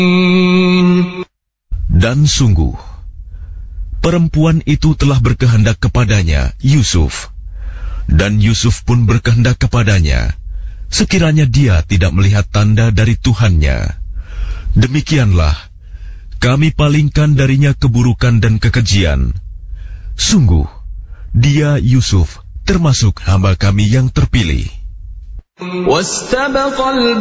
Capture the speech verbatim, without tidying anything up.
Dan sungguh, perempuan itu telah berkehendak kepadanya, Yusuf. Dan Yusuf pun berkehendak kepadanya, sekiranya dia tidak melihat tanda dari Tuhannya. Demikianlah, kami palingkan darinya keburukan dan kekejian. Sungguh, dia Yusuf termasuk hamba kami yang terpilih.